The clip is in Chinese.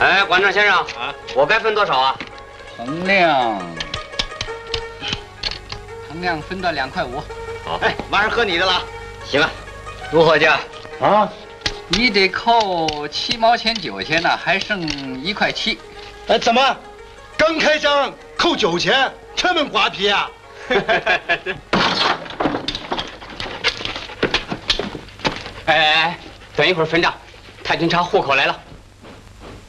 哎，馆长先生啊，我该分多少啊？ 衡量分到2块5。 好， 哎，晚上喝你的了。 行啊，如何价？ 啊，你得扣7毛钱9钱呢，还剩1块7。 哎，怎么？刚开张扣9钱，这么瓜皮啊？ 哎，等一会儿分账，太君查户口来了。